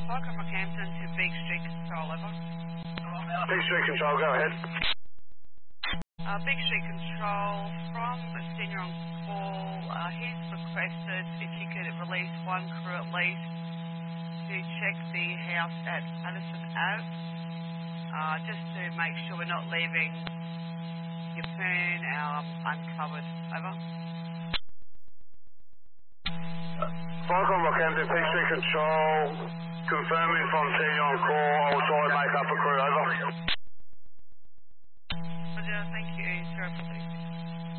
Welcome Rockhampton to Beak Street Control, over. Beak Street Control, go ahead. Beak Street Control, from the senior on call, he's requested if you could release one crew at least to check the house at Addison Ave, just to make sure we're not leaving Yeppoon uncovered, over. Welcome Rockhampton, Beak Street Control, confirming from senior on call, I'll try and make up a crew, over.